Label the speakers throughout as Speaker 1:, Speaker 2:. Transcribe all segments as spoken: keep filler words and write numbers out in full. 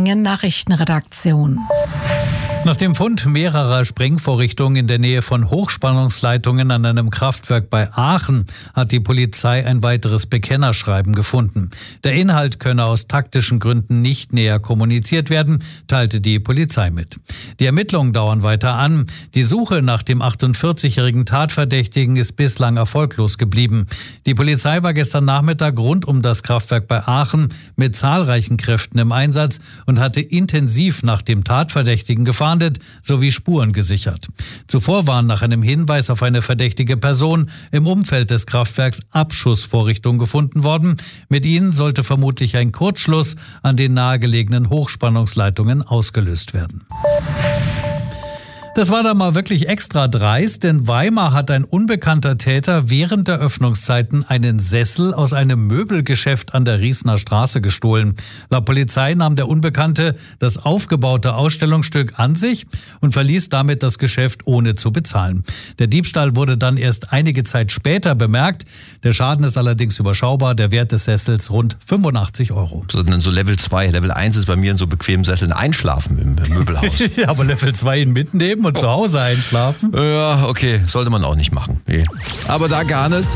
Speaker 1: Thüringen Nachrichtenredaktion.
Speaker 2: Nach dem Fund mehrerer Sprengvorrichtungen in der Nähe von Hochspannungsleitungen an einem Kraftwerk bei Aachen hat die Polizei ein weiteres Bekennerschreiben gefunden. Der Inhalt könne aus taktischen Gründen nicht näher kommuniziert werden, teilte die Polizei mit. Die Ermittlungen dauern weiter an. Die Suche nach dem achtundvierzigjährigen Tatverdächtigen ist bislang erfolglos geblieben. Die Polizei war gestern Nachmittag rund um das Kraftwerk bei Aachen mit zahlreichen Kräften im Einsatz und hatte intensiv nach dem Tatverdächtigen gefahren sowie Spuren gesichert. Zuvor waren nach einem Hinweis auf eine verdächtige Person im Umfeld des Kraftwerks Abschussvorrichtungen gefunden worden. Mit ihnen sollte vermutlich ein Kurzschluss an den nahegelegenen Hochspannungsleitungen ausgelöst werden. Das war da mal wirklich extra dreist, denn Weimar hat ein unbekannter Täter während der Öffnungszeiten einen Sessel aus einem Möbelgeschäft an der Riesner Straße gestohlen. Laut Polizei nahm der Unbekannte das aufgebaute Ausstellungsstück an sich und verließ damit das Geschäft ohne zu bezahlen. Der Diebstahl wurde dann erst einige Zeit später bemerkt. Der Schaden ist allerdings überschaubar, der Wert des Sessels rund fünfundachtzig Euro.
Speaker 3: So, dann so Level zwei, Level eins ist bei mir in so bequemen Sesseln einschlafen im Möbelhaus.
Speaker 2: Ja, aber Level zwei ihn mitnehmen und zu Hause einschlafen?
Speaker 3: Ja, okay, sollte man auch nicht machen. Nee. Aber da gar nicht.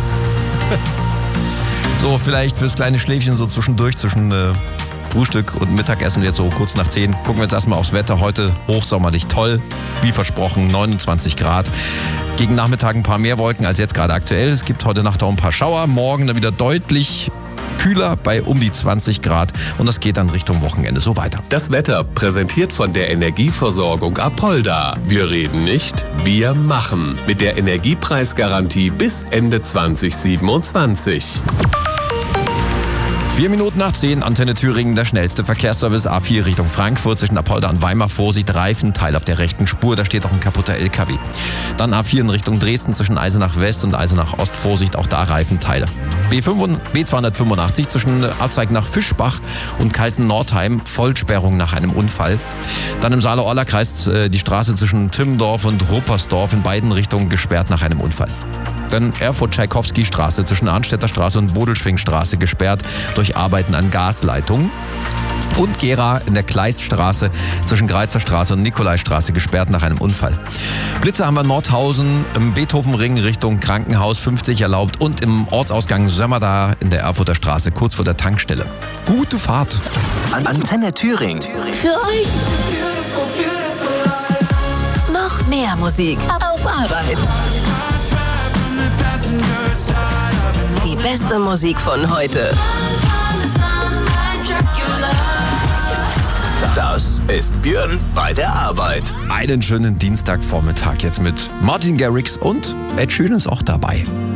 Speaker 3: So, vielleicht fürs kleine Schläfchen so zwischendurch, zwischen äh, Frühstück und Mittagessen, jetzt so kurz nach zehn. Gucken wir jetzt erstmal aufs Wetter. Heute hochsommerlich toll, wie versprochen, neunundzwanzig Grad. Gegen Nachmittag ein paar mehr Wolken als jetzt gerade aktuell. Es gibt heute Nacht auch ein paar Schauer. Morgen dann wieder deutlich kühler bei um die zwanzig Grad und das geht dann Richtung Wochenende so weiter.
Speaker 4: Das Wetter präsentiert von der Energieversorgung Apolda. Wir reden nicht, wir machen. Mit der Energiepreisgarantie bis Ende zwanzig siebenundzwanzig.
Speaker 3: Vier Minuten nach zehn, Antenne Thüringen, der schnellste Verkehrsservice A vier Richtung Frankfurt zwischen Apolda und Weimar. Vorsicht, Reifenteil auf der rechten Spur, da steht auch ein kaputter L K W. Dann A vier in Richtung Dresden zwischen Eisenach West und Eisenach Ost. Vorsicht, auch da Reifenteile. B zweihundertfünfundachtzig zwischen Azeig nach Fischbach und Kalten-Nordheim, Vollsperrung nach einem Unfall. Dann im Saale-Orla-Kreis äh, die Straße zwischen Timmendorf und Ruppersdorf in beiden Richtungen gesperrt nach einem Unfall. Dann Erfurt-Tschaikowski-Straße zwischen Arnstädter Straße und Bodelschwingstraße gesperrt durch Arbeiten an Gasleitungen. Und Gera in der Kleiststraße zwischen Greizer Straße und Nikolaistraße gesperrt nach einem Unfall. Blitze haben wir in Nordhausen, im Beethovenring Richtung Krankenhaus fünfzig erlaubt und im Ortsausgang Sömmerda in der Erfurter Straße kurz vor der Tankstelle. Gute Fahrt.
Speaker 5: An Antenne Thüringen.
Speaker 6: Für euch noch mehr Musik auf Arbeit. Die beste Musik von heute.
Speaker 5: Das ist Björn bei der Arbeit.
Speaker 3: Einen schönen Dienstagvormittag jetzt mit Martin Garrix und Ed Sheeran ist auch dabei.